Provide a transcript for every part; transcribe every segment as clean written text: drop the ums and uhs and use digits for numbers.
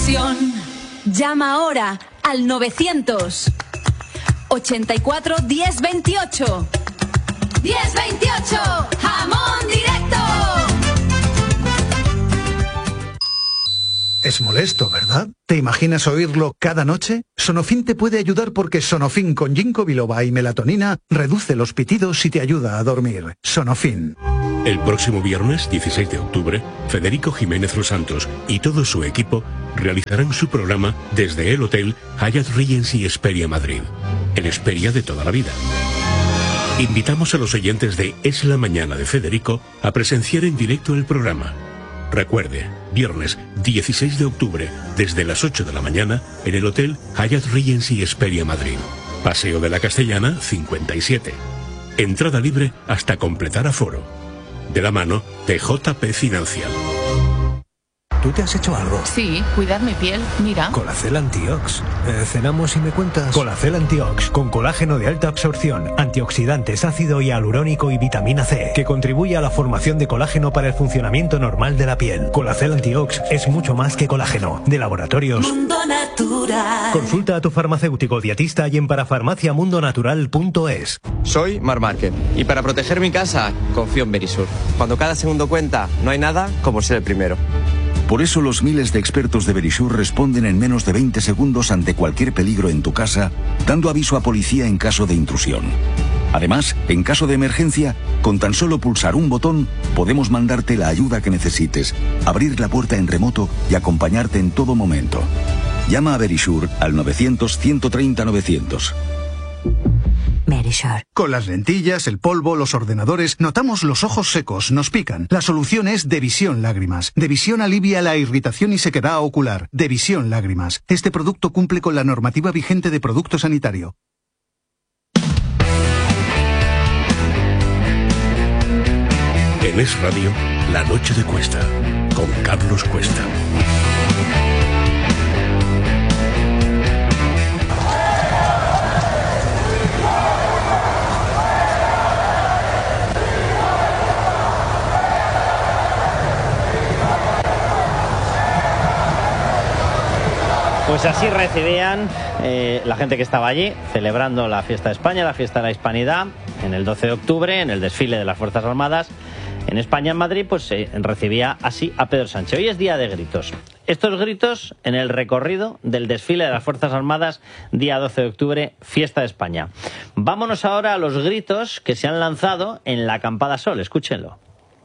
ilusión. Llama ahora al 900 84 10 28. 10 28, jamón directo. Es molesto, ¿verdad? ¿Te imaginas oírlo cada noche? Sonofin te puede ayudar porque Sonofin con ginkgo biloba y melatonina reduce los pitidos y te ayuda a dormir. Sonofin. El próximo viernes, 16 de octubre, Federico Jiménez Los Santos y todo su equipo realizarán su programa desde el Hotel Hyatt Regency Hesperia Madrid, el Hesperia de toda la vida. Invitamos a los oyentes de Es la Mañana de Federico a presenciar en directo el programa. Recuerde, viernes 16 de octubre, desde las 8 de la mañana, en el Hotel Hyatt Regency Hesperia Madrid. Paseo de la Castellana, 57. Entrada libre hasta completar aforo. De la mano de JP Financial. ¿Tú te has hecho algo? Sí, cuidar mi piel, mira. Colacel Antiox. Cenamos y me cuentas. Colacel Antiox, con colágeno de alta absorción, antioxidantes, ácido hialurónico y vitamina C, que contribuye a la formación de colágeno para el funcionamiento normal de la piel. Colacel Antiox es mucho más que colágeno. De Laboratorios Mundo Natural. Consulta a tu farmacéutico dietista y en parafarmaciamundonatural.es. Soy Mar Márquez y para proteger mi casa confío en Verisur. Cuando cada segundo cuenta, no hay nada como ser el primero. Por eso los miles de expertos de Verisur responden en menos de 20 segundos ante cualquier peligro en tu casa, dando aviso a policía en caso de intrusión. Además, en caso de emergencia, con tan solo pulsar un botón, podemos mandarte la ayuda que necesites, abrir la puerta en remoto y acompañarte en todo momento. Llama a Verisur al 900-130-900. Verisur. Con las lentillas, el polvo, los ordenadores, notamos los ojos secos, nos pican. La solución es Devisión Lágrimas. Devisión alivia la irritación y sequedad ocular. Devisión Lágrimas. Este producto cumple con la normativa vigente de producto sanitario. En Es Radio, La Noche de Cuesta, con Carlos Cuesta. Pues así recibían la gente que estaba allí celebrando la fiesta de España, la fiesta de la Hispanidad, en el 12 de octubre, en el desfile de las Fuerzas Armadas. En España, en Madrid, pues se recibía así a Pedro Sánchez. Hoy es día de gritos. Estos gritos en el recorrido del desfile de las Fuerzas Armadas, día 12 de octubre, fiesta de España. Vámonos ahora a los gritos que se han lanzado en la Acampada Sol. Escúchenlo.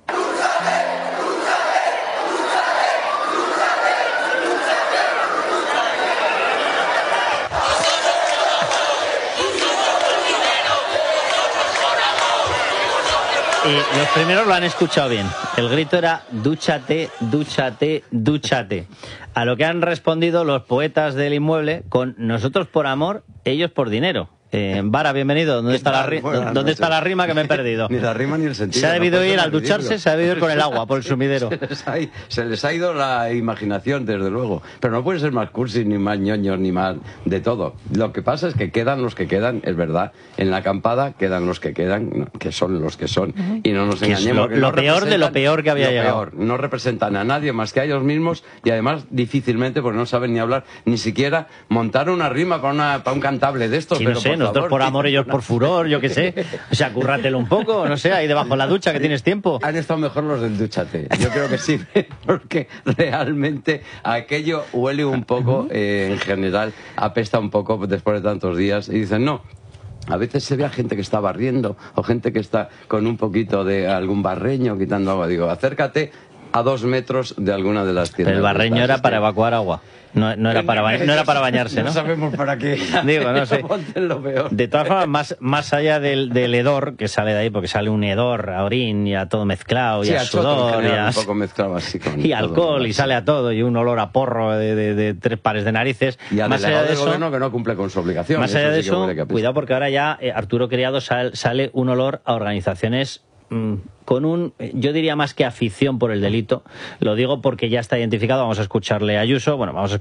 Y los primeros lo han escuchado bien. El grito era dúchate, dúchate, dúchate. A lo que han respondido los poetas del inmueble con nosotros por amor, ellos por dinero. Vara, bienvenido. ¿Dónde está la rima que me he perdido? Ni la rima ni el sentido. Se ha debido ir al ducharse, se ha debido ir con el agua por el sumidero. Se les ha ido la imaginación, desde luego. Pero no pueden ser más cursis, ni más ñoños, ni más de todo. Lo que pasa es que quedan los que quedan, es verdad. En la acampada quedan los que quedan, que son los que son. Y no nos engañemos. Lo peor de lo peor que había llegado. No representan a nadie más que a ellos mismos y además difícilmente, porque no saben ni hablar, ni siquiera montar una rima para un cantable de estos. Sí, pero no sé, nosotros por amor, ellos por furor, yo qué sé. O sea, cúrratelo un poco, no sé, ahí debajo de la ducha que tienes tiempo. Han estado mejor los del dúchate. Yo creo que sí, porque realmente aquello huele un poco, en general, apesta un poco después de tantos días. Y dicen, no. A veces se ve a gente que está barriendo o gente que está con un poquito de algún barreño quitando agua. Digo, acércate a 2 metros de alguna de las tiendas. Pero el barreño era para evacuar agua. No era para bañarse, ¿no? No sabemos para qué. Digo, no sé. Lo peor. De todas formas, más allá del hedor que sale de ahí, porque sale un hedor a orín y a todo mezclado, y a sudor, un poco mezclado así y alcohol, y sale a todo, y un olor a porro de 3 pares de narices. Y al más allá de eso, gobierno que no cumple con su obligación. Más allá de eso, cuidado, porque ahora ya Arturo Criado sale un olor a organizaciones yo diría más que afición por el delito. Lo digo porque ya está identificado. Vamos a escucharle a Ayuso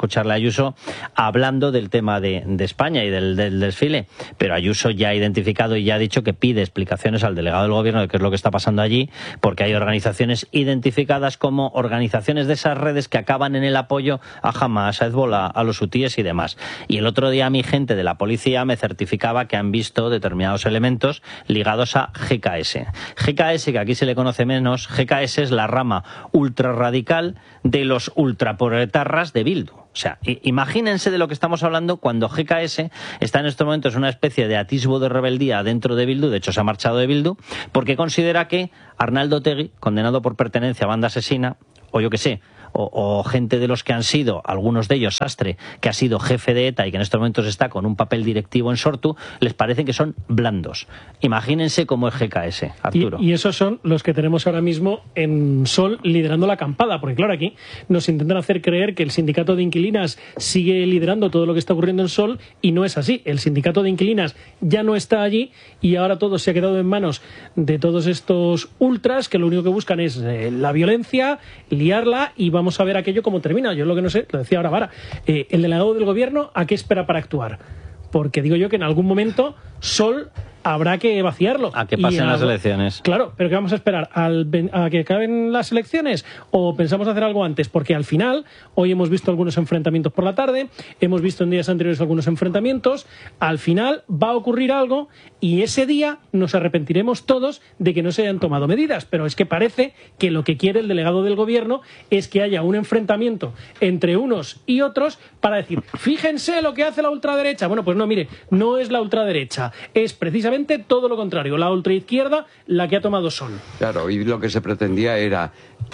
hablando del tema de España y del desfile. Pero Ayuso ya ha identificado y ya ha dicho que pide explicaciones al delegado del gobierno de qué es lo que está pasando allí, porque hay organizaciones identificadas como organizaciones de esas redes que acaban en el apoyo a Hamas, a Hezbollah, a los hutíes y demás. Y el otro día mi gente de la policía me certificaba que han visto determinados elementos ligados a GKS. GKS, que aquí se le conoce menos, GKS es la rama ultrarradical de los ultraproetarras de Bildu. O sea, imagínense de lo que estamos hablando cuando GKS está en estos momentos en una especie de atisbo de rebeldía dentro de Bildu. De hecho, se ha marchado de Bildu porque considera que Arnaldo Otegi, condenado por pertenencia a banda asesina, o yo qué sé, o gente de los que han sido, algunos de ellos, Sastre, que ha sido jefe de ETA y que en estos momentos está con un papel directivo en Sortu, les parecen que son blandos. Imagínense cómo es GKS, Arturo. Y esos son los que tenemos ahora mismo en Sol liderando la acampada, porque claro, aquí nos intentan hacer creer que el sindicato de inquilinas sigue liderando todo lo que está ocurriendo en Sol, y no es así. El sindicato de inquilinas ya no está allí y ahora todo se ha quedado en manos de todos estos ultras que lo único que buscan es la violencia, liarla, y vamos a ver aquello cómo termina. Yo lo que no sé, lo decía ahora Vara, el delegado del gobierno, ¿a qué espera para actuar? Porque digo yo que en algún momento Sol habrá que vaciarlo. A que pasen las elecciones. Claro, pero ¿qué vamos a esperar? ¿A que acaben las elecciones? ¿O pensamos hacer algo antes? Porque al final, hoy hemos visto algunos enfrentamientos por la tarde, hemos visto en días anteriores algunos enfrentamientos, al final va a ocurrir algo y ese día nos arrepentiremos todos de que no se hayan tomado medidas. Pero es que parece que lo que quiere el delegado del gobierno es que haya un enfrentamiento entre unos y otros para decir, fíjense lo que hace la ultraderecha. Bueno, pues no, mire, no es la ultraderecha, es precisamente todo lo contrario, la ultraizquierda la que ha tomado Sol. Claro, y lo que se pretendía era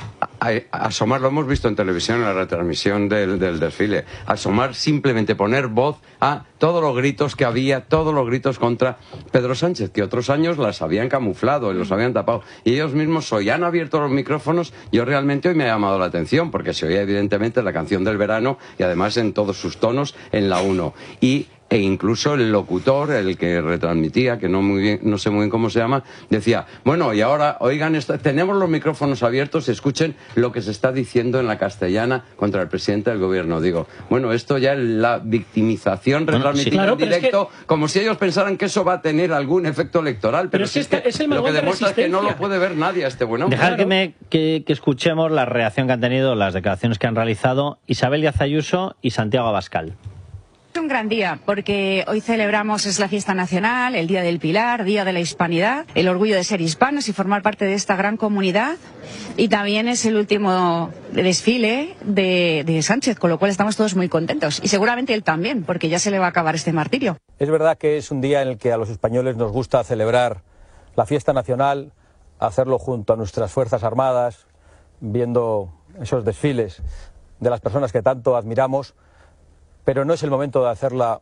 asomar, lo hemos visto en televisión en la retransmisión del desfile, asomar, simplemente poner voz a todos los gritos que había, todos los gritos contra Pedro Sánchez, que otros años las habían camuflado y los habían tapado, y ellos mismos hoy han abierto los micrófonos. Yo realmente hoy me ha llamado la atención porque se oía evidentemente la canción del verano y además en todos sus tonos en la 1, e incluso el locutor, el que retransmitía, que no sé muy bien cómo se llama, decía, bueno, y ahora, oigan, tenemos los micrófonos abiertos, escuchen lo que se está diciendo en la castellana contra el presidente del gobierno. Digo, bueno, esto ya es la victimización retransmitida en directo, como si ellos pensaran que eso va a tener algún efecto electoral. Pero si es que lo que demuestra es que no lo puede ver nadie a este buen hombre. Dejar que escuchemos la reacción que han tenido, las declaraciones que han realizado Isabel Díaz Ayuso y Santiago Abascal. Es un gran día porque hoy celebramos, es la fiesta nacional, el Día del Pilar, Día de la Hispanidad, el orgullo de ser hispanos y formar parte de esta gran comunidad, y también es el último desfile de Sánchez, con lo cual estamos todos muy contentos y seguramente él también, porque ya se le va a acabar este martirio. Es verdad que es un día en el que a los españoles nos gusta celebrar la fiesta nacional, hacerlo junto a nuestras Fuerzas Armadas, viendo esos desfiles de las personas que tanto admiramos, pero no es el momento de hacerla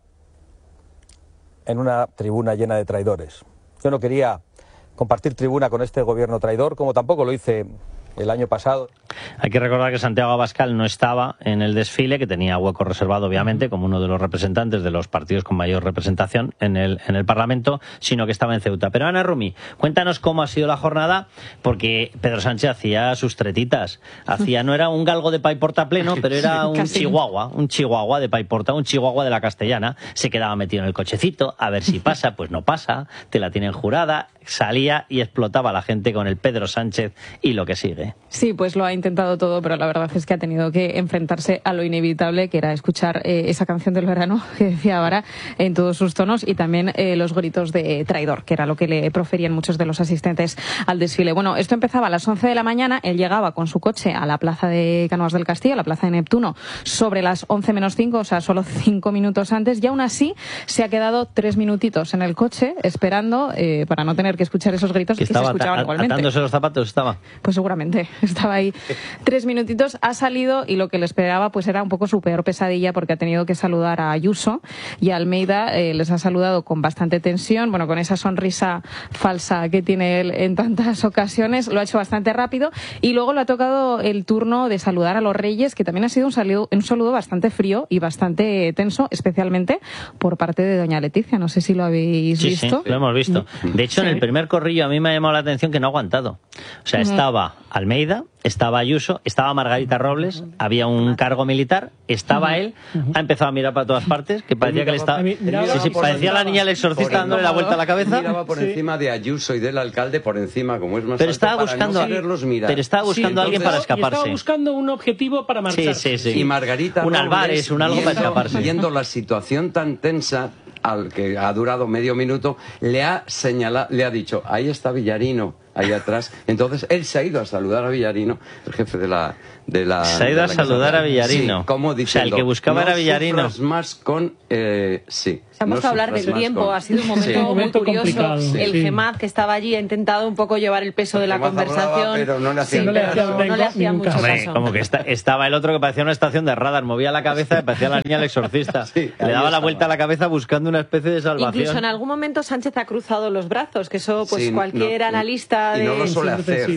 en una tribuna llena de traidores. Yo no quería compartir tribuna con este gobierno traidor, como tampoco lo hice el año pasado. Hay que recordar que Santiago Abascal no estaba en el desfile, que tenía hueco reservado, obviamente, como uno de los representantes de los partidos con mayor representación en el Parlamento, sino que estaba en Ceuta. Pero Ana Rumi, cuéntanos cómo ha sido la jornada, porque Pedro Sánchez hacía sus tretitas. No era un galgo de paiporta pleno, pero era un chihuahua de paiporta, un chihuahua de la castellana. Se quedaba metido en el cochecito, a ver si pasa, pues no pasa, te la tienen jurada, salía y explotaba a la gente con el Pedro Sánchez y lo que sigue. Sí, pues lo ha intentado todo, pero la verdad es que ha tenido que enfrentarse a lo inevitable, que era escuchar esa canción del verano que decía Vara en todos sus tonos, y también los gritos de traidor, que era lo que le proferían muchos de los asistentes al desfile. Bueno, esto empezaba a las 11 de la mañana, él llegaba con su coche a la plaza de Cánovas del Castillo, a la plaza de Neptuno, sobre las 11 menos 5, o sea, solo 5 minutos antes, y aún así se ha quedado 3 minutitos en el coche esperando para no tener que escuchar esos gritos, y se escuchaban igualmente. ¿Atándose los zapatos estaba? Pues seguramente. efectivamente, estaba ahí 3 minutitos, ha salido y lo que le esperaba pues era un poco su peor pesadilla porque ha tenido que saludar a Ayuso y a Almeida, les ha saludado con bastante tensión, bueno, con esa sonrisa falsa que tiene él en tantas ocasiones, lo ha hecho bastante rápido y luego le ha tocado el turno de saludar a los Reyes, que también ha sido un saludo bastante frío y bastante tenso, especialmente por parte de doña Leticia, no sé si lo habéis visto. Sí, lo hemos visto. De hecho, en el primer corrillo a mí me ha llamado la atención que no ha aguantado. O sea, estaba Almeida, estaba Ayuso, estaba Margarita Robles, había un cargo militar, estaba él, ha empezado a mirar para todas partes, que parecía que le estaba... parecía la niña del exorcista dándole la vuelta a la cabeza. Miraba por encima de Ayuso y del alcalde, por encima, como es más pero alto, estaba para buscando, no quererlos mirar. Pero estaba buscando a alguien para escaparse. Estaba buscando un objetivo para marcharse. Y Margarita un Robles, Álvarez, un algo para escaparse. Viendo la situación tan tensa, al que ha durado medio minuto, le ha dicho, ahí está Villarino, ahí atrás. Entonces él se ha ido a saludar a Villarino, el jefe de la se ha ido a saludar a Villarino. Sí, como diciendo, o sea, el que buscaba era Villarino. No sufras más con... sí. Vamos a hablar del tiempo, ha sido un momento muy curioso. Complicado. El GEMAT que estaba allí ha intentado un poco llevar el peso de la conversación. Hablaba, pero no le hacían mucho caso. Como que estaba el otro que parecía una estación de radar, movía la cabeza y parecía la niña del exorcista. Le daba la vuelta a la cabeza buscando una especie de salvación. Incluso en algún momento Sánchez ha cruzado los brazos, que eso pues cualquier analista de... Y no lo suele hacer.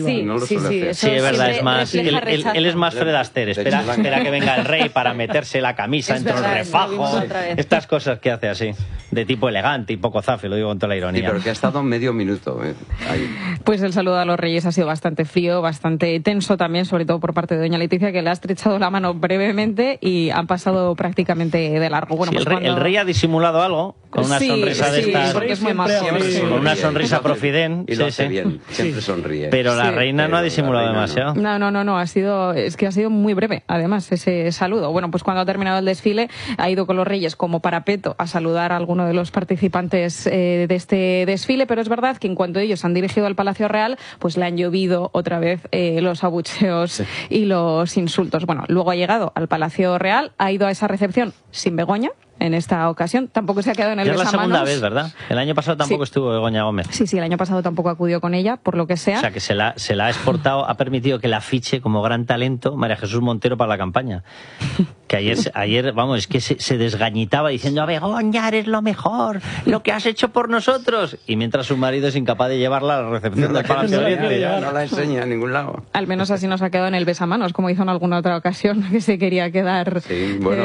Sí, es verdad, es más... Él es más Fred Astaire, espera que venga el rey para meterse la camisa dentro del refajo. Estas cosas que hace así, de tipo elegante y poco zafe, lo digo con toda la ironía. Sí, pero que ha estado medio minuto. Ahí. Pues el saludo a los Reyes ha sido bastante frío, bastante tenso también, sobre todo por parte de doña Leticia, que le ha estrechado la mano brevemente y han pasado prácticamente de largo. Bueno, sí, el rey ha disimulado algo con una sonrisa de estas, porque es muy majo. Con una sonrisa profident. Y lo hace bien, siempre sonríe. Pero la reina no ha disimulado demasiado. No, ha sido muy breve, además, ese saludo. Bueno, pues cuando ha terminado el desfile, ha ido con los Reyes como parapeto a saludar a alguno de los participantes de este desfile, pero es verdad que en cuanto ellos han dirigido al Palacio Real, pues le han llovido otra vez los abucheos y los insultos. Bueno, luego ha llegado al Palacio Real, ha ido a esa recepción sin Begoña. En esta ocasión tampoco se ha quedado en el besamanos. Es la segunda vez, ¿verdad? El año pasado tampoco estuvo Begoña Gómez. Sí, el año pasado tampoco acudió con ella, por lo que sea. O sea, que se la ha exportado, ha permitido que la fiche como gran talento María Jesús Montero para la campaña. Que ayer vamos, es que se desgañitaba diciendo, a Begoña, eres lo mejor, lo que has hecho por nosotros. Y mientras su marido es incapaz de llevarla a la recepción del Palacio Oriente. No la enseña a ningún lado. Al menos así nos ha quedado en el besamanos, como hizo en alguna otra ocasión, que se quería quedar... Sí, bueno,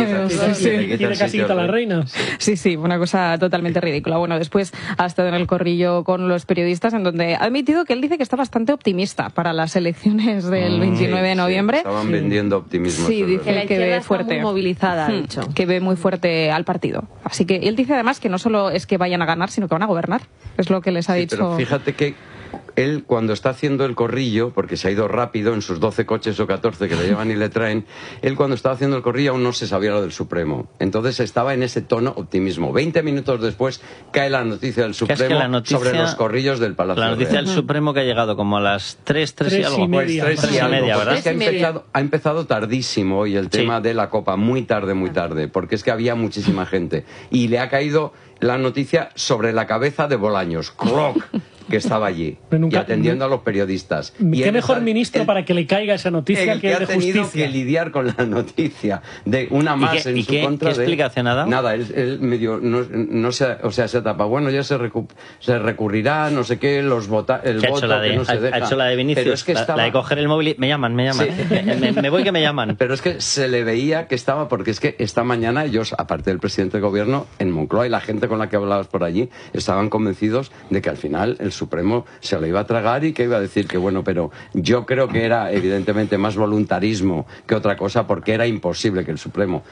casi quita la reina. Sí, una cosa totalmente ridícula. Bueno, después ha estado en el corrillo con los periodistas, en donde ha admitido que él dice que está bastante optimista para las elecciones del 29 de noviembre. Estaban vendiendo optimismo. Sí, dice que ve fuerte. Muy movilizada, ha dicho. Que ve muy fuerte al partido. Así que él dice además que no solo es que vayan a ganar, sino que van a gobernar. Es lo que les ha dicho. Pero fíjate que él, cuando está haciendo el corrillo, porque se ha ido rápido en sus 12 coches o 14 que le llevan y le traen, él cuando estaba haciendo el corrillo aún no se sabía lo del Supremo. Entonces estaba en ese tono optimismo. 20 minutos después cae la noticia del Supremo sobre los corrillos del Palacio Real. La noticia del Supremo que ha llegado como a las 3 y algo. Pues 3 y media, ¿verdad? Es que ha empezado tardísimo hoy el tema de la Copa, muy tarde, porque es que había muchísima gente. Y le ha caído la noticia sobre la cabeza de Bolaños. ¡Cloc! Que estaba allí y atendiendo a los periodistas. Y ¿qué mejor ministro para que le caiga esa noticia que ha tenido que lidiar con la noticia de una más en su contra? ¿Qué explicación ha dado? Nada, él medio no se ha tapado. Bueno, ya se recurrirá, no sé qué, el voto que no se deja. Ha hecho la de Vinicius, pero es que la de coger el móvil y me llaman. Sí. me voy que me llaman. Pero es que se le veía que estaba, porque es que esta mañana ellos, aparte del presidente del gobierno, en Moncloa y la gente con la que hablabas por allí, estaban convencidos de que al final el Supremo se lo iba a tragar y que iba a decir que bueno, pero yo creo que era evidentemente más voluntarismo que otra cosa, porque era imposible que el Supremo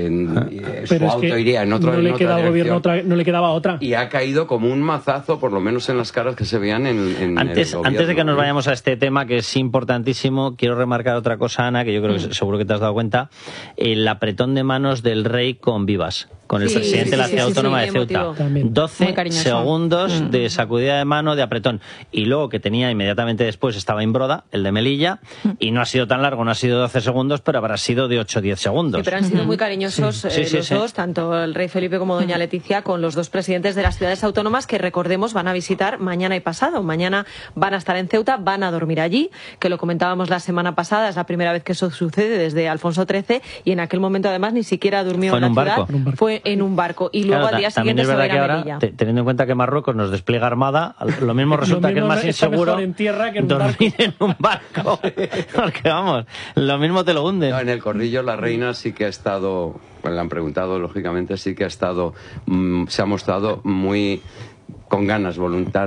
su auto iría en otro, no le quedaba al gobierno no le quedaba otra. Y ha caído como un mazazo, por lo menos en las caras que se veían en antes, el gobierno. Antes de que nos vayamos a este tema, que es importantísimo, quiero remarcar otra cosa, Ana, que yo creo que seguro que te has dado cuenta, el apretón de manos del rey con Vivas. con el presidente de la ciudad autónoma de Ceuta. 12 segundos de sacudida de mano, de apretón. Y luego que tenía inmediatamente después estaba Imbroda, el de Melilla, y no ha sido tan largo, no ha sido 12 segundos, pero habrá sido de 8 o 10 segundos. Sí, pero han sido muy cariñosos los dos, tanto el rey Felipe como doña Leticia, con los dos presidentes de las ciudades autónomas que, recordemos, van a visitar mañana y pasado. Mañana van a estar en Ceuta, van a dormir allí, que lo comentábamos la semana pasada, es la primera vez que eso sucede desde Alfonso XIII, y en aquel momento además ni siquiera durmió en la ciudad. Fue en un barco, y luego al día siguiente se va a ir a Melilla. Teniendo en cuenta que Marruecos nos despliega armada, lo mismo resulta que es más inseguro en tierra que en dormir en un barco. Porque vamos, lo mismo te lo hunden. No, en el Corrillo la reina sí que ha estado, le han preguntado, lógicamente, sí que ha estado, se ha mostrado muy con ganas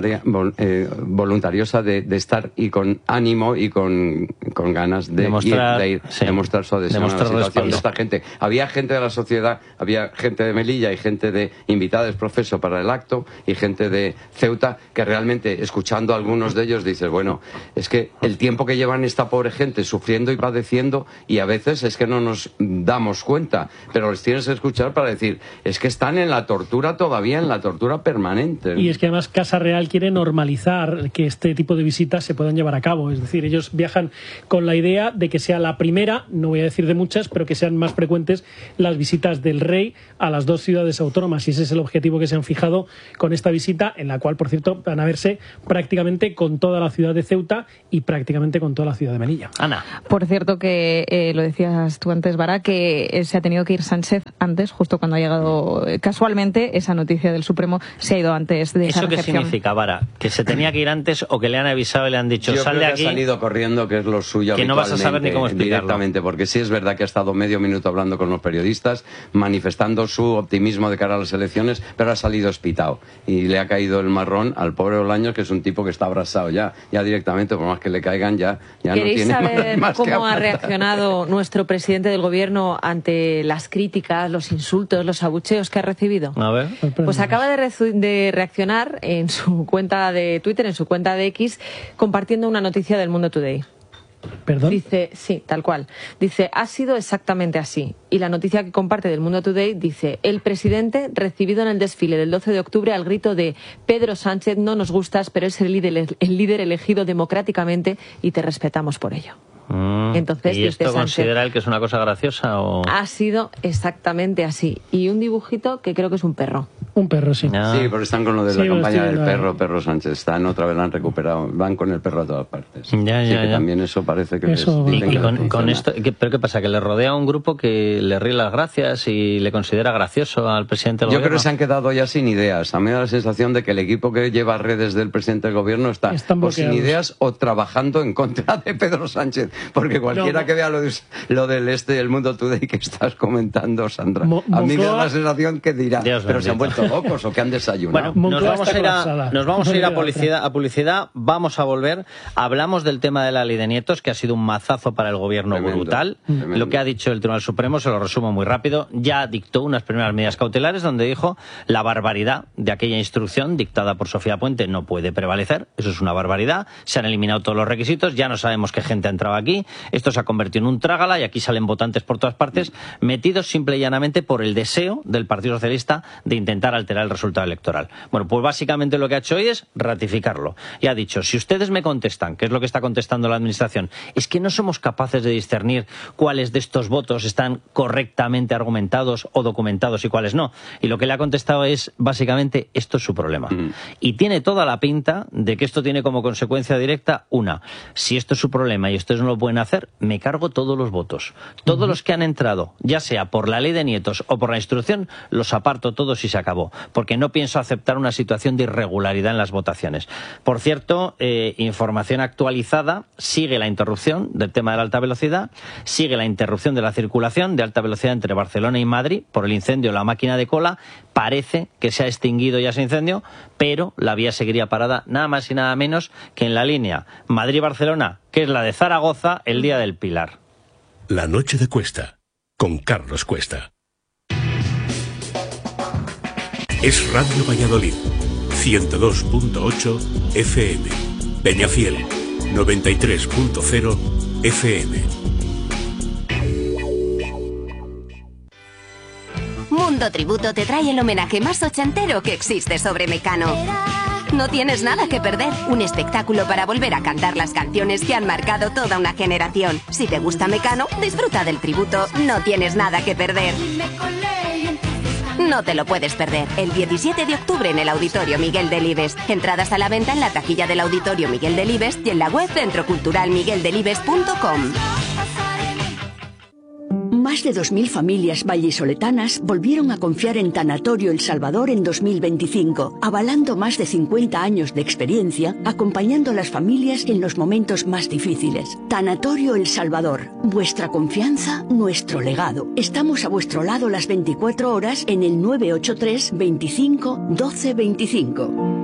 voluntariosa de estar, y con ánimo y con ganas de demostrar su adhesión a la situación de esta gente. Había gente de la sociedad, había gente de Melilla y gente de invitada profeso para el acto, y gente de Ceuta, que realmente, escuchando a algunos de ellos, dices, bueno, es que el tiempo que llevan esta pobre gente sufriendo y padeciendo, y a veces es que no nos damos cuenta, pero les tienes que escuchar para decir, es que están en la tortura todavía, en la tortura permanente. Y es que además Casa Real quiere normalizar que este tipo de visitas se puedan llevar a cabo. Es decir, ellos viajan con la idea de que sea la primera, no voy a decir de muchas, pero que sean más frecuentes las visitas del rey a las dos ciudades autónomas. Y ese es el objetivo que se han fijado con esta visita, en la cual, por cierto, van a verse prácticamente con toda la ciudad de Ceuta y prácticamente con toda la ciudad de Melilla. Ana. Por cierto, que lo decías tú antes, Vara, que se ha tenido que ir Sánchez antes, justo cuando ha llegado casualmente esa noticia del Supremo, se ha ido antes de esa ¿Eso qué recepción. significa, Vara? ¿Que se tenía que ir antes, o que le han avisado y le han dicho, sal de aquí? Ha salido corriendo, que es lo suyo, que no vas a saber ni cómo explicarlo. Directamente, porque sí es verdad que ha estado medio minuto hablando con los periodistas, manifestando su optimismo de cara a las elecciones, pero ha salido espitado. Y le ha caído el marrón al pobre Bolaños, que es un tipo que está abrasado ya directamente, por más que le caigan, ya no tiene ¿Queréis saber más cómo ha reaccionado nuestro presidente del gobierno ante las críticas, los insultos, los abucheos que ha recibido? A ver. Pues acaba de reaccionar en su cuenta de Twitter, en su cuenta de X, compartiendo una noticia del Mundo Today. ¿Perdón? Dice, sí, tal cual. Dice, ha sido exactamente así. Y la noticia que comparte del Mundo Today dice, el presidente recibido en el desfile del 12 de octubre al grito de Pedro Sánchez, no nos gustas, pero es el líder elegido democráticamente y te respetamos por ello. Entonces, ¿y esto Sánchez, considera él que es una cosa graciosa? ¿O? Ha sido exactamente así. Y un dibujito que creo que es un perro. Un perro, sí. Sí, pero están con lo de la campaña del perro Sánchez. Están otra vez, la han recuperado. Van con el perro a todas partes. Ya. También eso parece que eso, les dicen y con esto, ¿pero qué pasa? ¿Que le rodea un grupo que le ríe las gracias y le considera gracioso al presidente del gobierno? Yo creo que se han quedado ya sin ideas. A mí me da la sensación de que el equipo que lleva redes del presidente del gobierno está o sin ideas o trabajando en contra de Pedro Sánchez. Porque cualquiera que vea lo del el Mundo Today que estás comentando, Sandra, a mí me da la sensación que dirá, pero se han vuelto locos o que han desayunado. Bueno, nos vamos a ir a publicidad, vamos a volver. Hablamos del tema de la ley de nietos, que ha sido un mazazo para el gobierno brutal. Lo que ha dicho el Tribunal Supremo, se lo resumo muy rápido, ya dictó unas primeras medidas cautelares donde dijo la barbaridad de aquella instrucción dictada por Sofía Puente no puede prevalecer, eso es una barbaridad, se han eliminado todos los requisitos, ya no sabemos qué gente ha entrado aquí, esto se ha convertido en un trágala y aquí salen votantes por todas partes, metidos simple y llanamente por el deseo del Partido Socialista de intentar alterar el resultado electoral. Bueno, pues básicamente lo que ha hecho hoy es ratificarlo. Y ha dicho, si ustedes me contestan, que es lo que está contestando la Administración, es que no somos capaces de discernir cuáles de estos votos están correctamente argumentados o documentados y cuáles no. Y lo que le ha contestado es, básicamente, esto es su problema. Y tiene toda la pinta de que esto tiene como consecuencia directa si esto es su problema y ustedes no lo pueden hacer, me cargo todos los votos. Todos los que han entrado, ya sea por la ley de nietos o por la instrucción, los aparto todos y se acabó. Porque no pienso aceptar una situación de irregularidad en las votaciones. Por cierto, información actualizada, sigue la interrupción del tema de la alta velocidad, sigue la interrupción de la circulación de alta velocidad entre Barcelona y Madrid por el incendio de la máquina de cola. Parece que se ha extinguido ya ese incendio, pero la vía seguiría parada nada más y nada menos que en la línea Madrid-Barcelona, que es la de Zaragoza, el día del Pilar. La noche de Cuesta, con Carlos Cuesta. Es Radio Valladolid, 102.8 FM. Peñafiel, 93.0 FM. Mundo Tributo te trae el homenaje más ochentero que existe sobre Mecano. No tienes nada que perder. Un espectáculo para volver a cantar las canciones que han marcado toda una generación. Si te gusta Mecano, disfruta del tributo. No tienes nada que perder. No te lo puedes perder. El 17 de octubre en el Auditorio Miguel Delibes. Entradas a la venta en la taquilla del Auditorio Miguel Delibes y en la web centroculturalmigueldelibes.com. Más de 2.000 familias vallisoletanas volvieron a confiar en Tanatorio El Salvador en 2025, avalando más de 50 años de experiencia, acompañando a las familias en los momentos más difíciles. Tanatorio El Salvador, vuestra confianza, nuestro legado. Estamos a vuestro lado las 24 horas en el 983 25 12 25.